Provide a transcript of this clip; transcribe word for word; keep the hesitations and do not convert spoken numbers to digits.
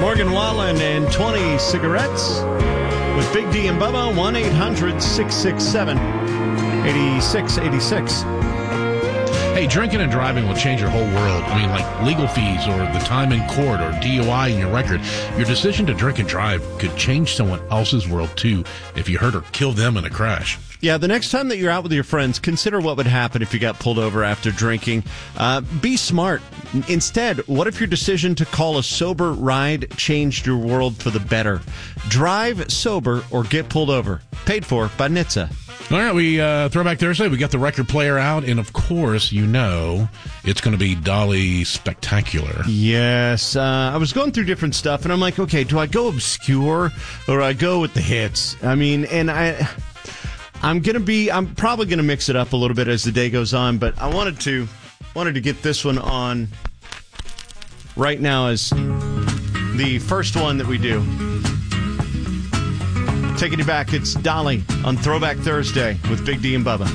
Morgan Wallen and twenty cigarettes with Big D and Bubba. one eight hundred six six seven eight six eight six. Hey, drinking and driving will change your whole world. I mean, like legal fees or the time in court or D U I in your record. Your decision to drink and drive could change someone else's world, too, if you hurt or kill them in a crash. Yeah, the next time that you're out with your friends, consider what would happen if you got pulled over after drinking. Uh, be smart. Instead, what if your decision to call a sober ride changed your world for the better? Drive sober or get pulled over. Paid for by N H T S A. All right, we uh, Throwback Thursday. We got the record player out, and of course, you know, it's going to be Dolly Spectacular. Yes, uh, I was going through different stuff, and I'm like, okay, do I go obscure or do I go with the hits? I mean, and I, I'm gonna be, I'm probably gonna mix it up a little bit as the day goes on, but I wanted to, wanted to get this one on right now as the first one that we do. Taking you back, it's Dolly on Throwback Thursday with Big D and Bubba.